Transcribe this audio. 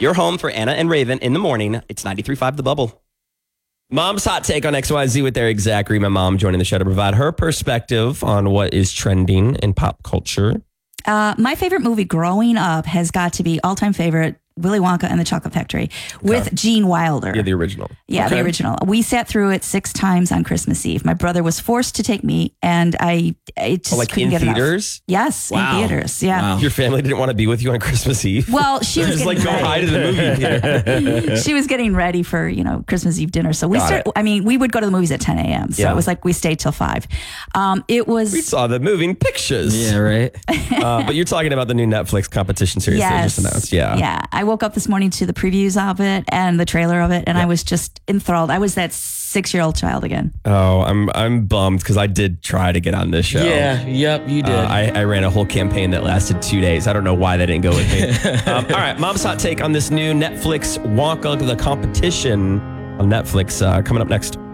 Your home for Anna and Raven in the morning. It's 93.5 The Bubble. Mom's hot take on XYZ with Eric Zachary. My mom joining the show to provide her perspective on what is trending in pop culture. My favorite movie growing up has got to be all-time favorite, Willy Wonka and the Chocolate Factory with Gene Wilder. Yeah, the original. Yeah, Okay. the original. We sat through it 6 times on Christmas Eve. My brother was forced to take me, and I just Like couldn't in get enough. theaters? Yes, Wow. in theaters. Yeah. Wow. Your family didn't want to be with you on Christmas Eve? Well, she was Just getting like go ready. hide in the movie theater. She was getting ready for, Christmas Eve dinner. So we we would go to the movies at 10 a.m. So Yeah. it was like we stayed till 5. It was. We saw the moving pictures. Yeah, right. But you're talking about the new Netflix competition series they just announced. Yeah. Yeah. I woke up this morning to the previews of it and the trailer of it, and I was just enthralled. I was that 6-year-old child again. Oh, I'm bummed because I did try to get on this show. Yeah, yep, you did. I ran a whole campaign that lasted 2 days. I don't know why they didn't go with me. All right, Mom's hot take on this new Netflix Wonka, the competition on Netflix, coming up next.